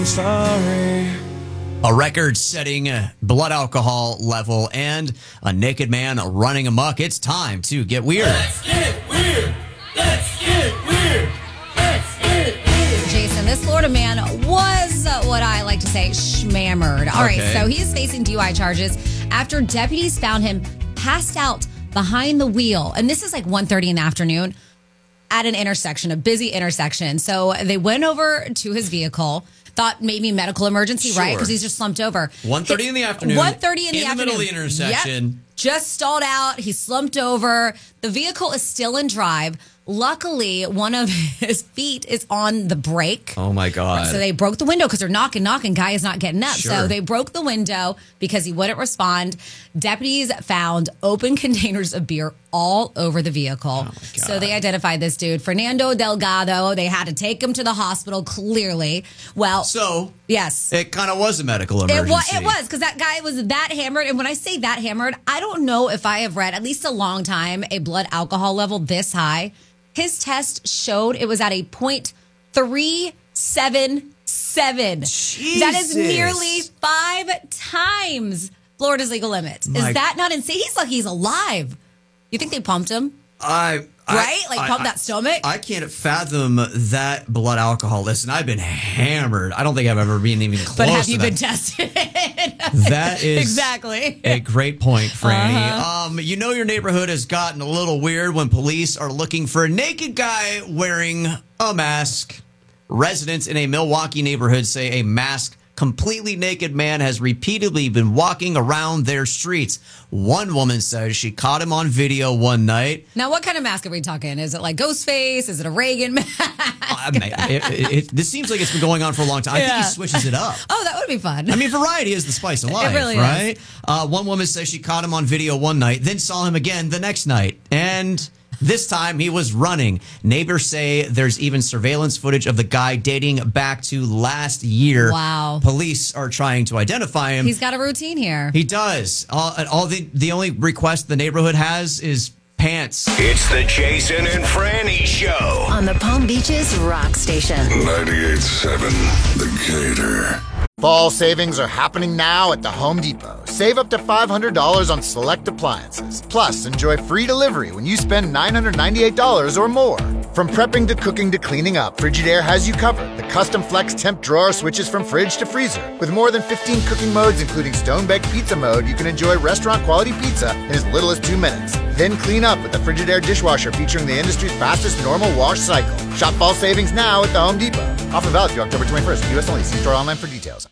Sorry. A record-setting blood alcohol level and a naked man running amok. It's time to get weird. Let's get weird. Let's get weird. Let's get weird. Jason, this Florida man was what I like to say schmammered. All right, so he is facing DUI charges after deputies found him passed out behind the wheel. And this is like 1:30 in the afternoon at an intersection, a busy intersection. So they went over to his vehicle. Thought maybe medical emergency, right? Because he's just slumped over. 1:30 in the afternoon. 1:30 in the middle of the intersection. Yep. Just stalled out. He slumped over. The vehicle is still in drive. Luckily, one of his feet is on the brake. Oh, my God. So they broke the window because they're knocking. Guy is not getting up. Sure. So they broke the window because he wouldn't respond. Deputies found open containers of beer all over the vehicle. Oh, my God. So they identified this dude, Fernando Delgado. They had to take him to the hospital, clearly. Well, so yes. It kind of was a medical emergency. It was, because that guy was that hammered. And when I say that hammered, I don't know if I have read, at least a long time, a blood alcohol level this high. His test showed it was at a 0.377. Jesus. That is nearly 5 times Florida's legal limit. Is that not insane? He's lucky he's alive. You think they pumped him? Pump that stomach? I can't fathom that blood alcohol. Listen, I've been hammered. I don't think I've ever been even close to that. But have you been tested? That is exactly a great point, Franny. You know your neighborhood has gotten a little weird when police are looking for a naked guy wearing a mask. Residents in a Milwaukee neighborhood say a masked, completely naked man has repeatedly been walking around their streets. One woman says she caught him on video one night. Now, what kind of mask are we talking? Is it like Ghostface? Is it a Reagan mask? This seems like it's been going on for a long time. I think he switches it up. Oh, that would be fun. I mean, variety is the spice of life, really right? One woman says she caught him on video one night, then saw him again the next night. And this time he was running. Neighbors say there's even surveillance footage of the guy dating back to last year. Wow. Police are trying to identify him. He's got a routine here. He does. The only request the neighborhood has is pants. It's the Jason and Franny Show on the Palm Beaches Rock Station. 98.7 The Gator. Fall savings are happening now at the Home Depot. Save up to $500 on select appliances. Plus, enjoy free delivery when you spend $998 or more. From prepping to cooking to cleaning up, Frigidaire has you covered. The custom flex temp drawer switches from fridge to freezer. With more than 15 cooking modes, including stone-baked pizza mode, you can enjoy restaurant-quality pizza in as little as 2 minutes. Then clean up with the Frigidaire dishwasher featuring the industry's fastest normal wash cycle. Shop fall savings now at the Home Depot. Offer valid through October 21st. U.S. only. See store online for details.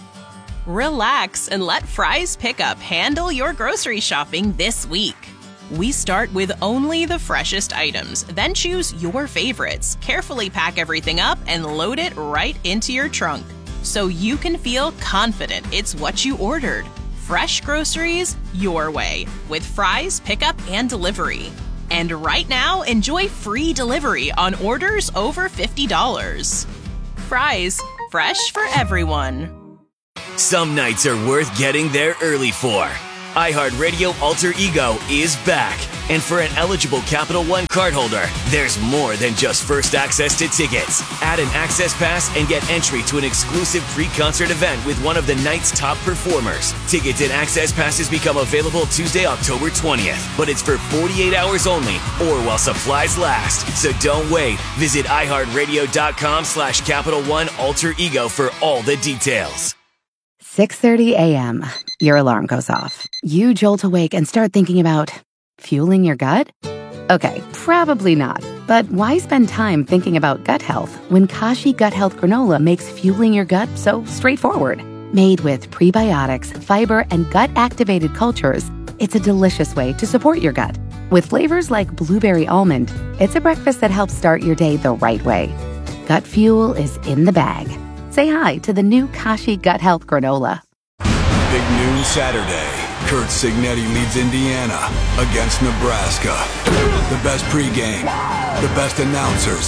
Relax and let Fry's Pickup handle your grocery shopping this week. We start with only the freshest items, then choose your favorites, carefully pack everything up, and load it right into your trunk so you can feel confident it's what you ordered. Fresh groceries your way with Fry's Pickup and Delivery. And right now, enjoy free delivery on orders over $50. Fry's, fresh for everyone. Some nights are worth getting there early for. iHeartRadio Alter Ego is back. And for an eligible Capital One cardholder, there's more than just first access to tickets. Add an access pass and get entry to an exclusive pre-concert event with one of the night's top performers. Tickets and access passes become available Tuesday, October 20th. But it's for 48 hours only or while supplies last. So don't wait. Visit iHeartRadio.com/Capital One Alter Ego for all the details. 6:30 a.m. Your alarm goes off. You jolt awake and start thinking about fueling your gut? Okay, probably not. But why spend time thinking about gut health when Kashi Gut Health Granola makes fueling your gut so straightforward? Made with prebiotics, fiber, and gut-activated cultures, it's a delicious way to support your gut. With flavors like blueberry almond, it's a breakfast that helps start your day the right way. Gut fuel is in the bag. Say hi to the new Kashi Gut Health Granola. Big noon Saturday. Kurt Signetti leads Indiana against Nebraska. The best pregame, the best announcers.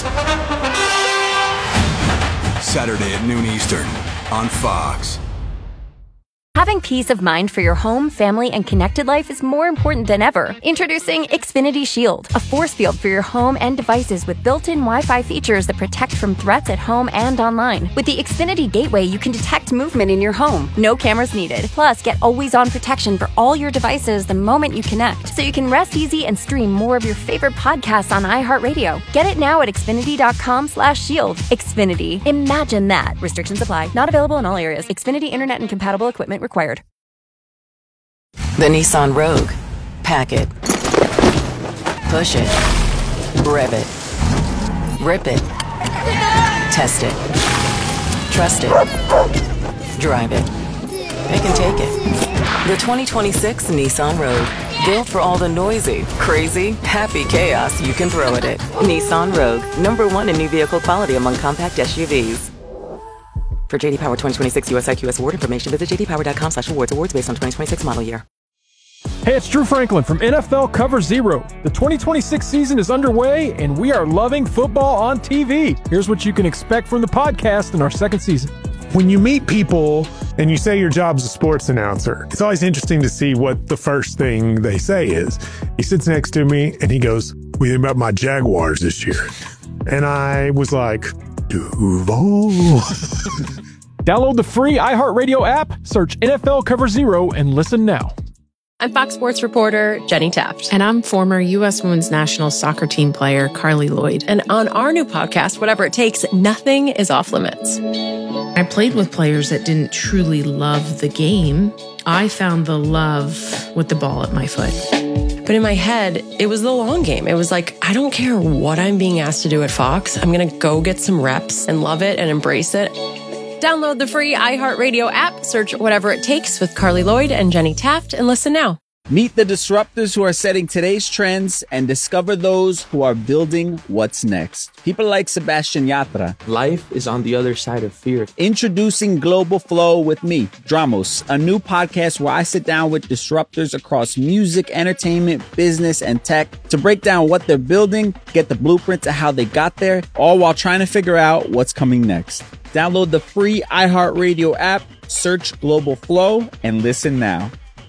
Saturday at noon Eastern on Fox. Having peace of mind for your home, family, and connected life is more important than ever. Introducing Xfinity Shield, a force field for your home and devices with built-in Wi-Fi features that protect from threats at home and online. With the Xfinity Gateway, you can detect movement in your home. No cameras needed. Plus, get always-on protection for all your devices the moment you connect, so you can rest easy and stream more of your favorite podcasts on iHeartRadio. Get it now at Xfinity.com/shield. Xfinity. Imagine that. Restrictions apply. Not available in all areas. Xfinity Internet and compatible equipment required. The Nissan Rogue. Pack it. Push it. Rev it. Rip it. Test it. Trust it. Drive it. They can take it. The 2026 Nissan Rogue. Built for all the noisy, crazy, happy chaos you can throw at it. Nissan Rogue. #1 in new vehicle quality among compact SUVs. For JD Power 2026 US IQS award information, visit jdpower.com/awards. Awards based on 2026 model year. Hey, it's Drew Franklin from NFL Cover Zero. The 2026 season is underway, and we are loving football on TV. Here's what you can expect from the podcast in our second season. When you meet people and you say your job's a sports announcer, it's always interesting to see what the first thing they say is. He sits next to me and he goes, "What do you think about my Jaguars this year?" And I was like, Duval. Download the free iHeartRadio app, search NFL Cover Zero, and listen now. I'm Fox Sports reporter Jenny Taft. And I'm former U.S. Women's National Soccer Team player Carly Lloyd. And on our new podcast, Whatever It Takes, nothing is off limits. I played with players that didn't truly love the game. I found the love with the ball at my foot. But in my head, it was the long game. It was like, I don't care what I'm being asked to do at Fox. I'm going to go get some reps and love it and embrace it. Download the free iHeartRadio app, search Whatever It Takes with Carly Lloyd and Jenny Taft, and listen now. Meet the disruptors who are setting today's trends and discover those who are building what's next. People like Sebastian Yatra. Life is on the other side of fear. Introducing Global Flow with me, Dramos, a new podcast where I sit down with disruptors across music, entertainment, business, and tech to break down what they're building, get the blueprint to how they got there, all while trying to figure out what's coming next. Download the free iHeartRadio app, search Global Flow, and listen now.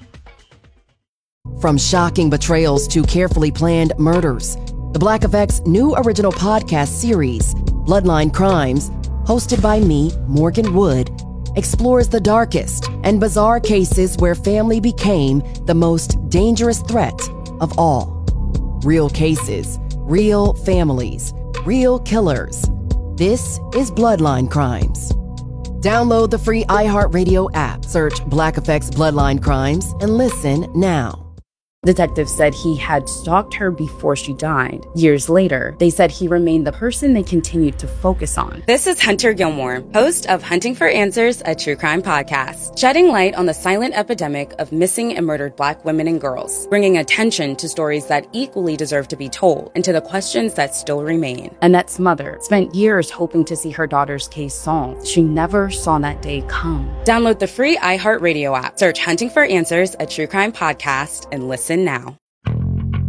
From shocking betrayals to carefully planned murders, the Black Effect's new original podcast series, Bloodline Crimes, hosted by me, Morgan Wood, explores the darkest and bizarre cases where family became the most dangerous threat of all. Real cases, real families, real killers. This is Bloodline Crimes. Download the free iHeartRadio app, search Black Effect's Bloodline Crimes, and listen now. Detectives said he had stalked her before she died. Years later, they said he remained the person they continued to focus on. This is Hunter Gilmore, host of Hunting for Answers, a true crime podcast, shedding light on the silent epidemic of missing and murdered Black women and girls, bringing attention to stories that equally deserve to be told and to the questions that still remain. Annette's mother spent years hoping to see her daughter's case solved. She never saw that day come. Download the free iHeartRadio app, search Hunting for Answers, a true crime podcast, and listen now.